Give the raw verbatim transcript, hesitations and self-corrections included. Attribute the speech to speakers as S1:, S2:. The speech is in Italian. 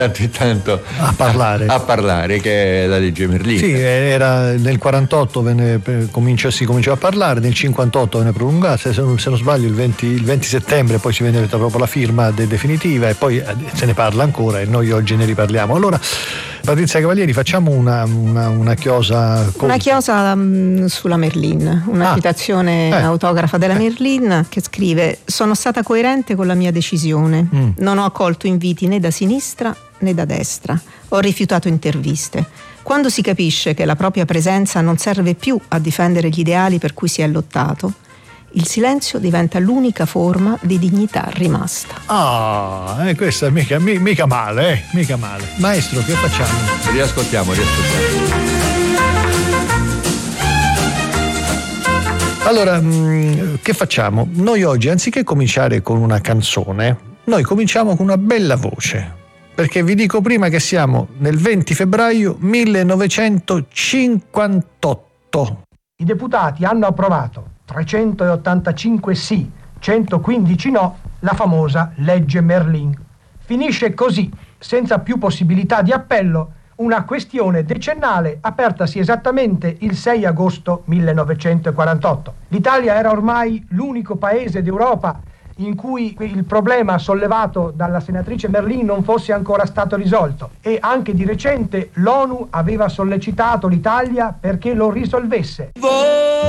S1: tanto in tanto
S2: a parlare.
S1: A, a parlare che è la legge Merlin.
S2: Sì, era nel quarantotto venne, comincia, si cominciò a parlare, nel cinquantotto venne prolungata, se non, se non sbaglio il venti, il venti settembre poi si venne proprio la firma de, definitiva e poi se ne parla ancora e noi oggi ne riparliamo. Allora Patrizia Cavalieri, facciamo una, una, una chiosa con...
S3: una chiosa um, sulla Merlin, una
S2: ah,
S3: citazione
S2: eh,
S3: autografa della
S2: eh.
S3: Merlin che scrive: sono stata coerente con la mia decisione, mm. non ho accolto inviti né da sinistra né da destra, ho rifiutato interviste. Quando si capisce che la propria presenza non serve più a difendere gli ideali per cui si è lottato, il silenzio diventa l'unica forma di dignità rimasta.
S2: Ah, eh, questa mica, mica male, eh, mica male. Maestro, che facciamo?
S1: Riascoltiamo, riascoltiamo.
S2: Allora, mh, che facciamo? Noi oggi, anziché cominciare con una canzone, noi cominciamo con una bella voce. Perché vi dico prima che siamo nel venti febbraio millenovecentocinquantotto.
S4: I deputati hanno approvato trecentottantacinque sì, centoquindici no, la famosa legge Merlin. Finisce così, senza più possibilità di appello, una questione decennale apertasi esattamente il sei agosto millenovecentoquarantotto. L'Italia era ormai l'unico paese d'Europa in cui il problema sollevato dalla senatrice Merlin non fosse ancora stato risolto e anche di recente l'ONU aveva sollecitato l'Italia perché lo risolvesse.